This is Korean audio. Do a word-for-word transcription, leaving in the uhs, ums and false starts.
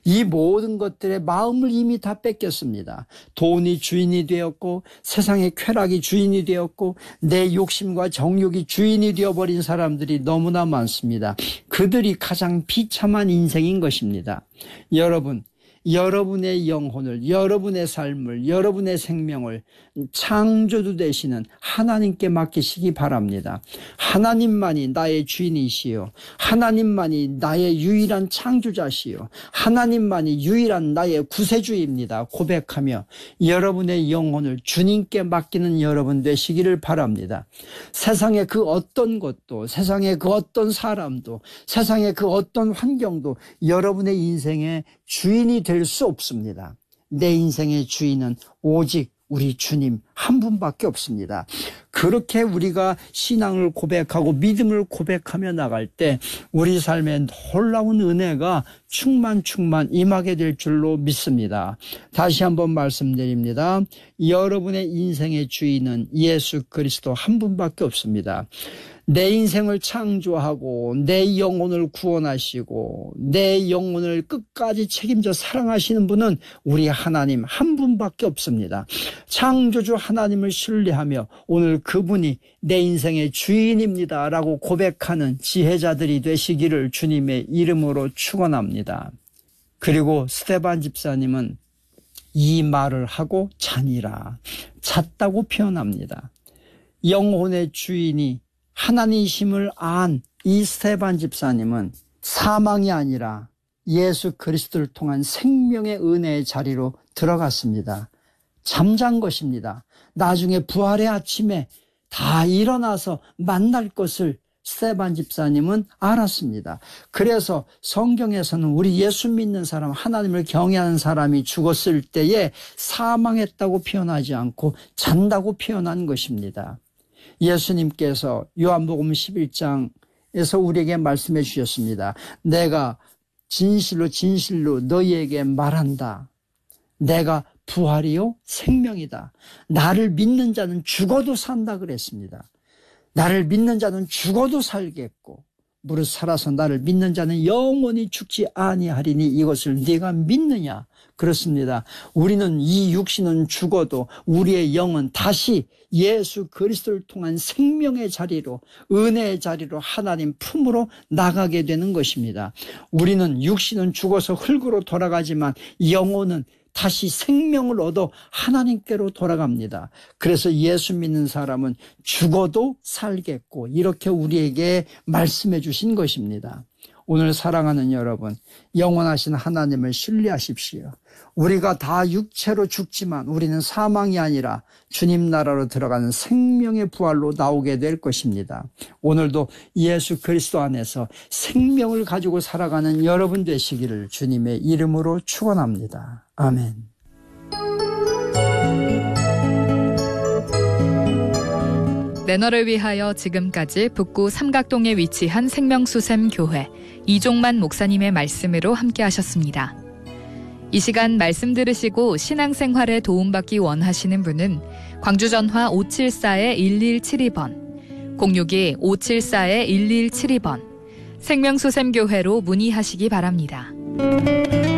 이 모든 것들의 마음을 이미 다 뺏겼습니다. 돈이 주인이 되었고 세상의 쾌락이 주인이 되었고 내 욕심과 정욕이 주인이 되어버린 사람들이 너무나 많습니다. 그들이 가장 비참한 인생인 것입니다. 여러분, 여러분의 영혼을, 여러분의 삶을, 여러분의 생명을 창조주 되시는 하나님께 맡기시기 바랍니다. 하나님만이 나의 주인이시요, 하나님만이 나의 유일한 창조자시요, 하나님만이 유일한 나의 구세주입니다. 고백하며 여러분의 영혼을 주님께 맡기는 여러분 되시기를 바랍니다. 세상의 그 어떤 것도, 세상의 그 어떤 사람도, 세상의 그 어떤 환경도 여러분의 인생의 주인이 될 수 없습니다. 내 인생의 주인은 오직 우리 주님 한 분밖에 없습니다. 그렇게 우리가 신앙을 고백하고 믿음을 고백하며 나갈 때 우리 삶에 놀라운 은혜가 충만 충만 임하게 될 줄로 믿습니다. 다시 한번 말씀드립니다. 여러분의 인생의 주인은 예수 그리스도 한 분밖에 없습니다. 내 인생을 창조하고 내 영혼을 구원하시고 내 영혼을 끝까지 책임져 사랑하시는 분은 우리 하나님 한 분밖에 없습니다. 창조주 하나님을 신뢰하며 오늘 그분이 내 인생의 주인입니다 라고 고백하는 지혜자들이 되시기를 주님의 이름으로 축원합니다. 그리고 스데반 집사님은 이 말을 하고 자니라, 잤다고 표현합니다. 영혼의 주인이 하나님이심을 안 이 스데반 집사님은 사망이 아니라 예수 그리스도를 통한 생명의 은혜의 자리로 들어갔습니다. 잠잔 것입니다. 나중에 부활의 아침에 다 일어나서 만날 것을 스데반 집사님은 알았습니다. 그래서 성경에서는 우리 예수 믿는 사람, 하나님을 경외하는 사람이 죽었을 때에 사망했다고 표현하지 않고 잔다고 표현한 것입니다. 예수님께서 요한복음 십일 장에서 우리에게 말씀해 주셨습니다. 내가 진실로 진실로 너희에게 말한다. 내가 부활이요 생명이다. 나를 믿는 자는 죽어도 산다 그랬습니다. 나를 믿는 자는 죽어도 살겠고 무릇 살아서 나를 믿는 자는 영원히 죽지 아니하리니 이것을 네가 믿느냐? 그렇습니다. 우리는 이 육신은 죽어도 우리의 영은 다시 예수 그리스도를 통한 생명의 자리로, 은혜의 자리로 하나님 품으로 나가게 되는 것입니다. 우리는 육신은 죽어서 흙으로 돌아가지만 영혼은 다시 생명을 얻어 하나님께로 돌아갑니다. 그래서 예수 믿는 사람은 죽어도 살겠고 이렇게 우리에게 말씀해 주신 것입니다. 오늘 사랑하는 여러분, 영원하신 하나님을 신뢰하십시오. 우리가 다 육체로 죽지만 우리는 사망이 아니라 주님 나라로 들어가는 생명의 부활로 나오게 될 것입니다. 오늘도 예수 그리스도 안에서 생명을 가지고 살아가는 여러분 되시기를 주님의 이름으로 축원합니다. 아멘. 내너를 위하여 지금까지 북구 삼각동에 위치한 생명수샘 교회 이종만 목사님의 말씀으로 함께 하셨습니다. 이 시간 말씀 들으시고 신앙생활에 도움받기 원하시는 분은 광주전화 오칠사 일일칠이 번, 공육이 오칠사 일일칠이 번 생명수샘 교회로 문의하시기 바랍니다.